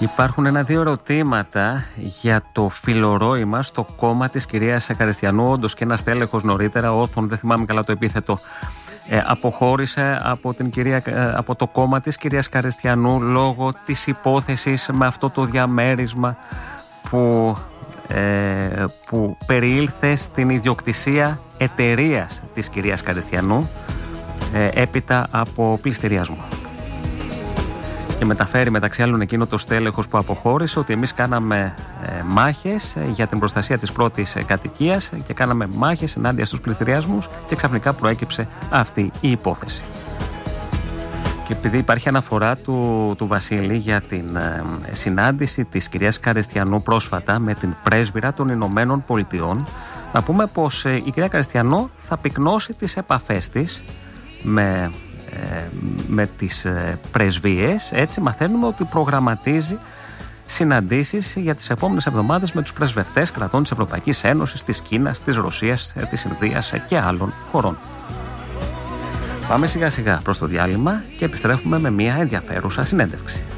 Υπάρχουν ένα-δύο ερωτήματα για το φιλορόημα στο κόμμα της κυρίας Καριστιανού. Όντως και ένας τέλεχος νωρίτερα, Όθων, δεν θυμάμαι καλά το επίθετο, αποχώρησε από το κόμμα της κυρίας Καριστιανού λόγω της υπόθεσης με αυτό το διαμέρισμα που περιήλθε στην ιδιοκτησία εταιρείας της κυρίας Καριστιανού έπειτα από πληστηριασμό. Και μεταφέρει μεταξύ άλλων εκείνο το στέλεχος που αποχώρησε ότι εμείς κάναμε μάχες για την προστασία της πρώτης κατοικίας και κάναμε μάχες ενάντια στους πληστηριασμούς και ξαφνικά προέκυψε αυτή η υπόθεση. Και επειδή υπάρχει αναφορά του Βασίλη για την συνάντηση της κυρίας Καριστιανού πρόσφατα με την πρέσβυρα των Ηνωμένων Πολιτειών, να πούμε πως η κυρία Καριστιανού θα πυκνώσει τις επαφές της με τις πρεσβείες. Έτσι μαθαίνουμε ότι προγραμματίζει συναντήσεις για τις επόμενες εβδομάδες με τους πρεσβευτές κρατών της Ευρωπαϊκής Ένωσης, της Κίνας, της Ρωσίας, της Ινδίας και άλλων χωρών. Πάμε σιγά σιγά προς το διάλειμμα και επιστρέφουμε με μια ενδιαφέρουσα συνέντευξη.